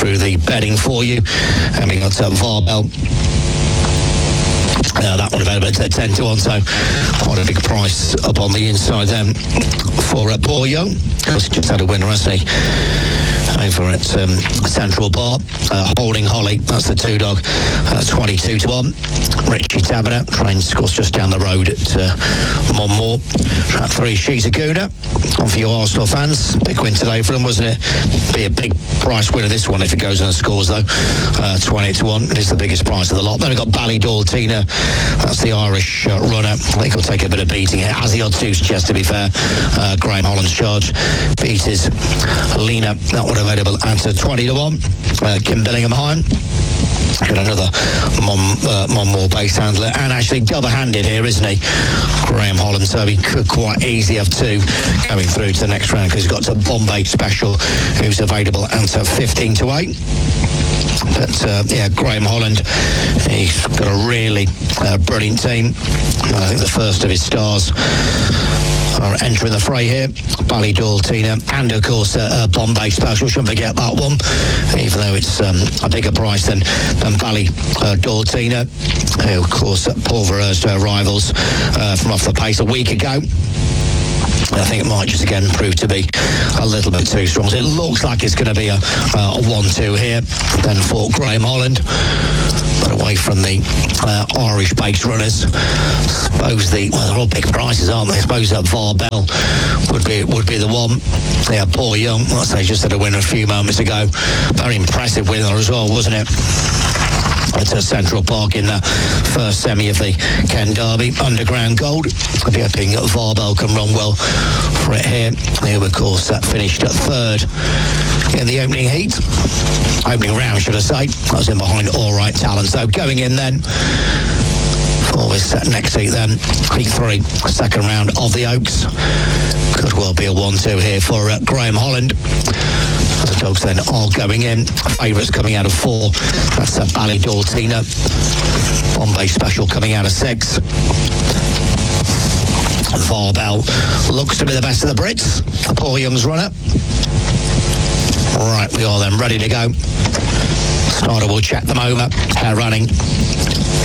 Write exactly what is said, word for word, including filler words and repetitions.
through the bedding for you. And we got uh, Varbell. Uh, that one available at ten to one, so quite a big price up on the inside then for uh, Paul Young. He's just had a winner, hasn't he? Over at um, Central Bar. Uh, Holding Holly, that's the two dog, uh, twenty-two to one. Richie Taberner, trains, of course, just down the road at uh, Monmore. Track three, She's a Gooner. On for your Arsenal fans. Big win today for them, wasn't it? Be a big price winner, this one, if it goes on the scores, though. Uh, twenty to one. It is the biggest price of the lot. Then we've got Ballydortina. That's the Irish uh, runner. I think he'll take a bit of beating here, as the odds do suggest, to be fair. Uh, Graham Holland's charge beats Lena. That one available at twenty to one. Uh, Kim Billingham-Hine. Got another Mon, uh, Monmore base handler, and actually double-handed here, isn't he? Graham Holland, so he could quite easily have two going through to the next round, because he's got a Bombay Special who's available at fifteen to eight. But uh, yeah, Graham Holland, he's got a really uh, brilliant team. I think the first of his stars are entering the fray here. Ballydortina, and of course uh, uh, Bombay Special. Shouldn't forget that one, even though it's um, a bigger price than, than Ballydortina, who of course pulverised her rivals uh, from off the pace a week ago. I think it might just again prove to be a little bit too strong. So it looks like it's going to be a, a one two here. Then for Graham Holland, but away from the uh, Irish-based runners. I suppose the well, they're all big prices, aren't they? I suppose that Varbell would be would be the one. Yeah, Paul Young. Let's say just had a winner a few moments ago. Very impressive winner as well, wasn't it? It's at Central Park in the first semi of the Ken Derby. Underground Gold. I'll be hoping that Varbell can run well for it here. Here, of course, that finished at third in the opening heat. Opening round, should I say. I was in behind All Right Talent. So going in then for this next heat then. Heat three, second round of the Oaks. Could well be a one two here for uh, Graham Holland. The dogs then are going in. Favourites coming out of four. That's a Ballydortina. Bombay Special coming out of six. Varbell looks to be the best of the Brits. Paul Young's runner. Right, we are then ready to go. Starter will check them over. Hair running.